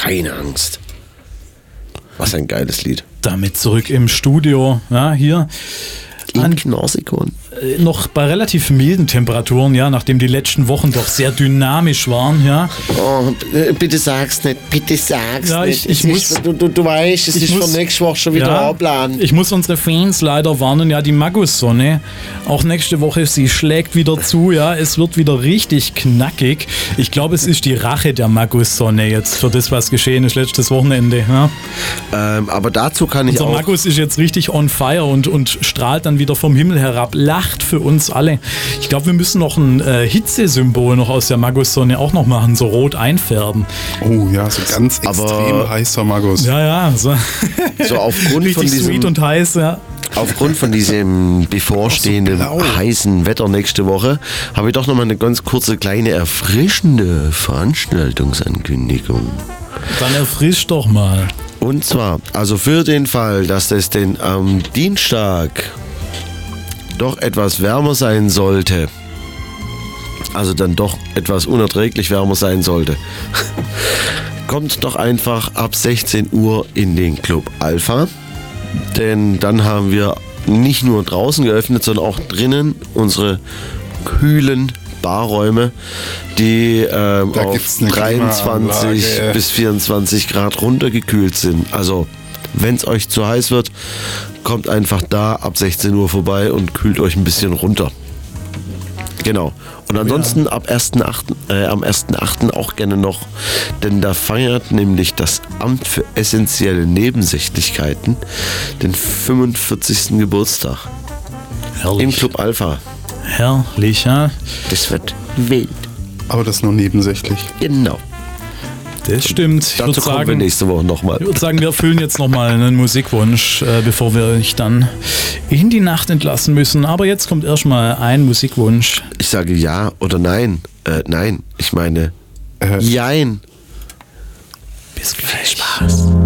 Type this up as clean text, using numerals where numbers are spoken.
keine Angst. Was ein geiles Lied. Damit zurück im Studio, ja, hier. In Knorsikon. Noch bei relativ milden Temperaturen, ja, nachdem die letzten Wochen doch sehr dynamisch waren, ja. Oh, bitte sag's nicht, Ja, nicht. ich muss, du weißt, es ist für nächste Woche schon wieder Abplan. Ich muss unsere Fans leider warnen, ja, die Magussonne, auch nächste Woche, sie schlägt wieder zu, ja, es wird wieder richtig knackig. Ich glaube, es ist die Rache der Magussonne jetzt für das, was geschehen ist letztes Wochenende. Ja. Aber dazu kann ich Unser auch... Magus ist jetzt richtig on fire und strahlt dann wieder vom Himmel herab, lacht für uns alle. Ich glaube, wir müssen noch ein Hitzesymbol noch aus der Magussonne auch noch machen, so rot einfärben. Oh ja, so ganz extrem heißer Magus. Ja, so aufgrund richtig von diesem... sweet und heiß, ja. Aufgrund von diesem bevorstehenden heißen Wetter nächste Woche habe ich doch nochmal eine ganz kurze, kleine, erfrischende Veranstaltungsankündigung. Dann erfrisch doch mal. Und zwar, also für den Fall, dass es denn am Dienstag doch etwas wärmer sein sollte, also dann doch etwas unerträglich wärmer sein sollte, kommt doch einfach ab 16 Uhr in den Club Alpha. Denn dann haben wir nicht nur draußen geöffnet, sondern auch drinnen unsere kühlen Barräume, die auf 23 bis 24 Grad runtergekühlt sind. Also, wenn es euch zu heiß wird, kommt einfach da ab 16 Uhr vorbei und kühlt euch ein bisschen runter. Genau. Und ansonsten am 1.8. auch gerne noch, denn da feiert nämlich das Amt für essentielle Nebensächlichkeiten den 45. Geburtstag. Herrlich. Im Club Alpha. Herrlich, ja. Das wird wild. Aber das nur nebensächlich. Genau. Das stimmt. Dazu kommen wir nächste Woche nochmal. Ich würde sagen, wir erfüllen jetzt nochmal einen Musikwunsch, bevor wir euch dann in die Nacht entlassen müssen. Aber jetzt kommt erstmal ein Musikwunsch. Ich sage ja oder nein. Nein, ich meine jein. Bis gleich. Spaß.